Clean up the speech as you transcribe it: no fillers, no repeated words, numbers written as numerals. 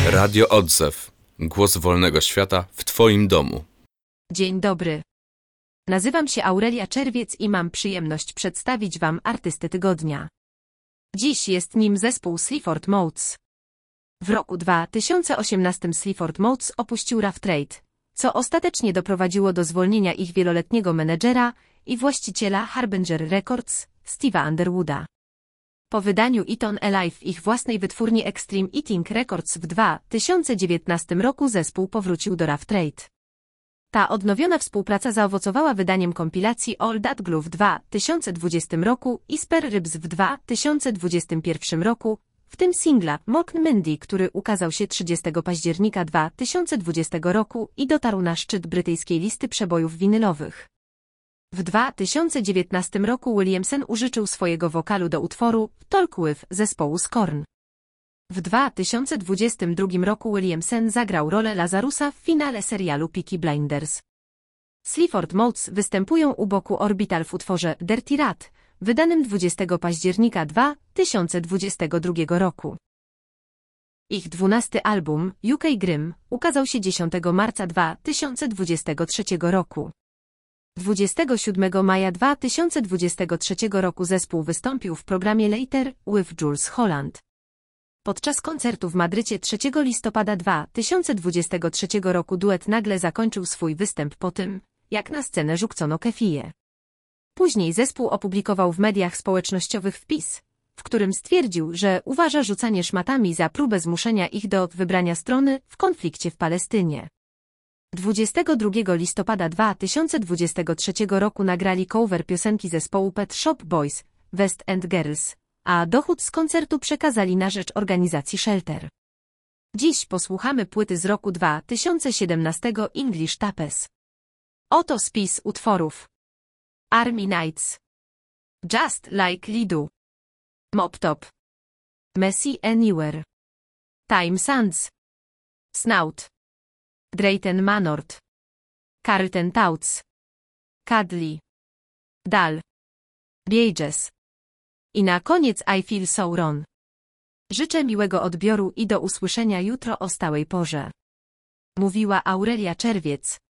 Radio Odzew. Głos wolnego świata w Twoim domu. Dzień dobry. Nazywam się Aurelia Czerwiec i mam przyjemność przedstawić Wam artystę tygodnia. Dziś jest nim zespół Sleaford Mods. W roku 2018 Sleaford Mods opuścił Rough Trade, co ostatecznie doprowadziło do zwolnienia ich wieloletniego menedżera i właściciela Harbinger Records, Steve'a Underwooda. Po wydaniu Eaton Alive ich własnej wytwórni Extreme Eating Records w 2019 roku zespół powrócił do Rough Trade. Ta odnowiona współpraca zaowocowała wydaniem kompilacji All That Glue w 2020 roku i Spare Ribs w 2021 roku, w tym singla Mock Mindy, który ukazał się 30 października 2020 roku i dotarł na szczyt brytyjskiej listy przebojów winylowych. W 2019 roku Williamson użyczył swojego wokalu do utworu Talk With zespołu Scorn. W 2022 roku Williamson zagrał rolę Lazarusa w finale serialu Peaky Blinders. Sleaford Mods występują u boku Orbital w utworze Dirty Rat, wydanym 20 października 2022 roku. Ich 12 album, UK Grim, ukazał się 10 marca 2023 roku. 27 maja 2023 roku zespół wystąpił w programie Later with Jules Holland. Podczas koncertu w Madrycie 3 listopada 2023 roku duet nagle zakończył swój występ po tym, jak na scenę rzucono kefiję. Później zespół opublikował w mediach społecznościowych wpis, w którym stwierdził, że uważa rzucanie szmatami za próbę zmuszenia ich do wybrania strony w konflikcie w Palestynie. 22 listopada 2023 roku nagrali cover piosenki zespołu Pet Shop Boys, West End Girls, a dochód z koncertu przekazali na rzecz organizacji Shelter. Dziś posłuchamy płyty z roku 2017 English Tapes. Oto spis utworów. Army Nights, Just Like Lidu, Mop Top, Messy Anywhere, Time Sands, Snout, Drayton Manort, Carlton Touts, Cadley, Dal, Bieges. I na koniec I Feel So Wrong. Życzę miłego odbioru i do usłyszenia jutro o stałej porze. Mówiła Aurelia Czerwiec.